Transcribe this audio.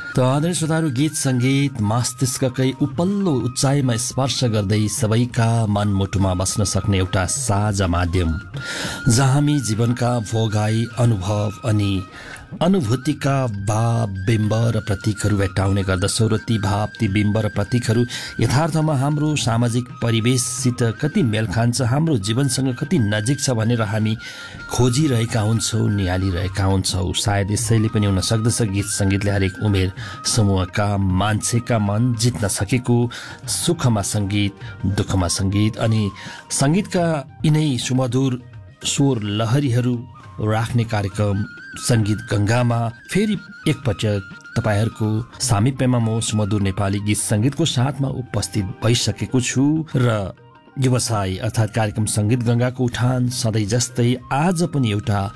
त आदरणीय श्रोताहरू, गीत सङ्गीत मस्तिष्ककै उपल्लो उचाइमा स्पर्श गर्दै सबैका मनमुटुमा बस्न सक्ने एउटा साझा माध्यम, जहाँ हामी जीवनका भोगाई अनुभव अनि अनुभूतिका भाव बिम्ब र प्रतीकहरू भेट्टाउने गर्दछौँ र ती भाव ती बिम्ब र प्रतीकहरू यथार्थमा हाम्रो सामाजिक परिवेशसित कति मेल खान्छ, हाम्रो जीवनसँग कति नजिक छ भनेर हामी खोजिरहेका हुन्छौँ, निहालिरहेका हुन्छौँ। सायद यसैले पनि हुन सक्दछ गीत सङ्गीतले हरेक उमेर समूहका मान्छेका मन जित्न सकेको। सुखमा सङ्गीत, दुःखमा सङ्गीत अनि सङ्गीतका यिनै सुमधुर स्वर लहरीहरू राख्ने कार्यक्रम सङ्गीत गङ्गामा फेरि एकपटक तपाईँहरूको सामिप्यमा म सुमधुर नेपाली गीत सङ्गीतको साथमा उपस्थित भइसकेको छु र व्यवसाय अर्थात् कार्यक्रम सङ्गीत गङ्गाको उठान सधैँ जस्तै आज पनि एउटा